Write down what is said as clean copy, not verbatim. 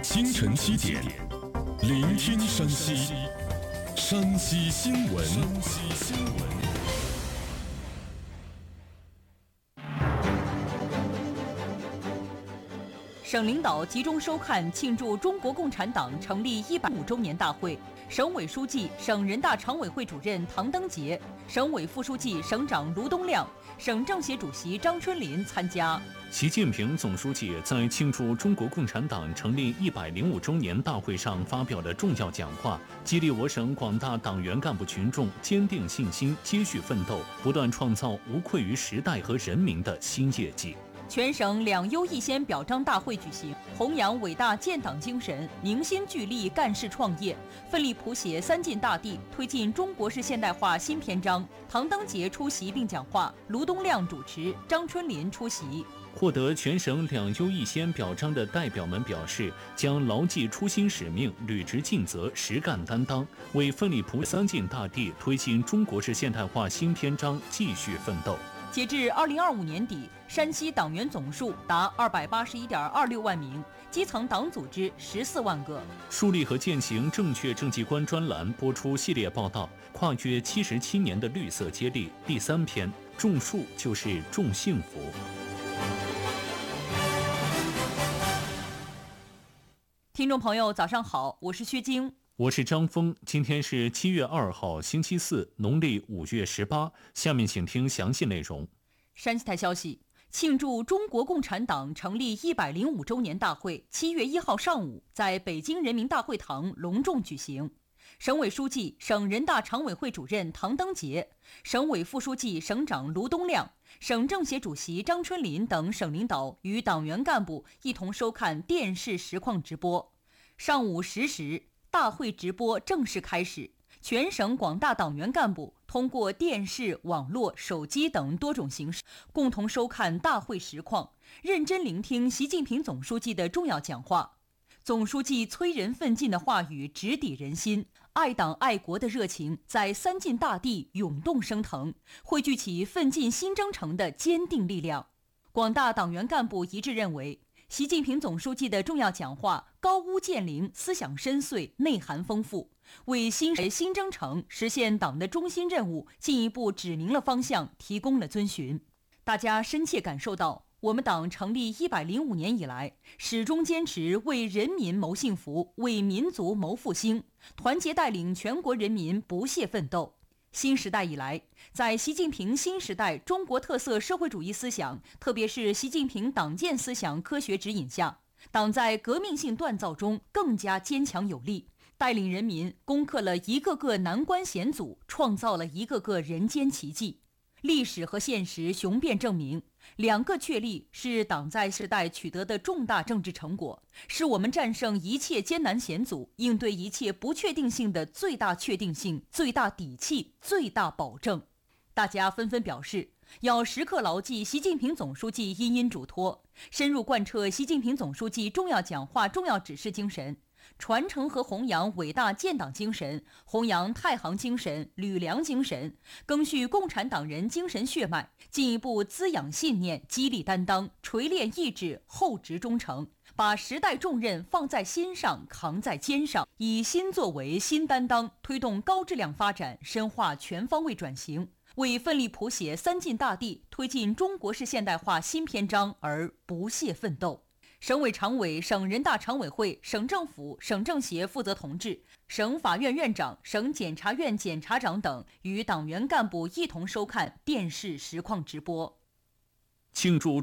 清晨7点，聆听山西，山西新闻。 省领导集中收看庆祝中国共产党成立105周年大会，省委书记、省人大常委会主任唐登杰，省委副书记、省长卢东亮，省政协主席张春林参加。 习近平总书记在庆祝中国共产党成立105周年大会上发表了重要讲话，激励我省广大党员干部群众坚定信心，接续奋斗，不断创造无愧于时代和人民的新业绩。 全省2优1先表彰大会举行，弘扬伟大建党精神，凝心聚力干事创业，奋力谱写3进大地，推进中国式现代化新篇章。唐登杰出席并讲话，卢东亮主持，张春林出席。 获得全省2优1先表彰的代表们表示，将牢记初心使命，履职尽责，实干担当，为奋力谱3进大地，推进中国式现代化新篇章继续奋斗。 截至2025年底，山西党员总数达281.26万名，基层党组织14万个。 树立和践行正确政绩观专栏播出系列报道《跨越77年的绿色接力》第3篇，种树就是种幸福。 听众朋友，早上好，我是薛晶。 我是张峰，今天是7月2号，星期四，农历5月18。下面请听详细内容。 山西台消息，庆祝中国共产党成立105周年大会7月1号上午在北京人民大会堂隆重举行。省委书记、省人大常委会主任唐登杰，省委副书记、省长卢东亮，省政协主席张春林等省领导与党员干部一同收看电视实况直播。上午10时，大会直播正式开始，全省广大党员干部通过电视、网络、手机等多种形式，共同收看大会实况，认真聆听习近平总书记的重要讲话。总书记催人奋进的话语直抵人心，爱党爱国的热情在3进大地涌动升腾，汇聚起奋进新征程的坚定力量。广大党员干部一致认为，习近平总书记的重要讲话高屋建瓴，思想深邃，内涵丰富，为新征程实现党的中心任务进一步指明了方向，提供了遵循。大家深切感受到，我们党成立105年以来，始终坚持为人民谋幸福，为民族谋复兴，团结带领全国人民不懈奋斗。新时代以来，在习近平新时代中国特色社会主义思想，特别是习近平党建思想科学指引下，党在革命性锻造中更加坚强有力，带领人民攻克了一个个难关险阻，创造了一个个人间奇迹。历史和现实雄辩证明，2个确立是党在时代取得的重大政治成果，是我们战胜一切艰难险阻，应对一切不确定性的最大确定性、最大底气、最大保证。大家纷纷表示，要时刻牢记习近平总书记殷殷嘱托，深入贯彻习近平总书记重要讲话、重要指示精神，传承和弘扬伟大建党精神，弘扬太行精神、吕梁精神，赓续共产党人精神血脉，进一步滋养信念，激励担当，锤炼意志，厚植忠诚，把时代重任放在心上，扛在肩上，以新作为、新担当，推动高质量发展，深化全方位转型，为奋力谱写3进大地，推进中国式现代化新篇章而不懈奋斗。省委常委、省人大常委会、省政府、省政协负责同志、省法院院长、省检察院检察长等与党员干部一同收看电视实况直播。 庆祝